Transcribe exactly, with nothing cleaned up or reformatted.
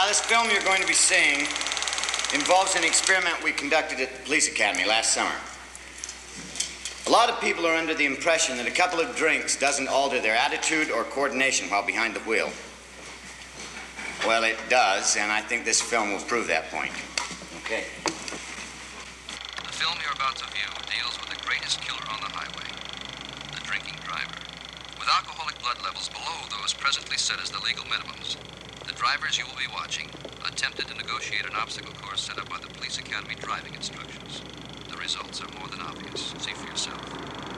this film you're going to be seeing involves an experiment we conducted at the police academy last summer. A lot of people are under the impression that a couple of drinks doesn't alter their attitude or coordination while behind the wheel. Well, it does, and I think this film will prove that point. Okay. The film you're about to view deals with the greatest killer on the highway, the drinking driver. With alcoholic blood levels below those presently set as the legal minimums, the drivers you will be watching attempted to negotiate an obstacle course set up by the Police Academy driving instructions. The results are more than obvious. See for yourself.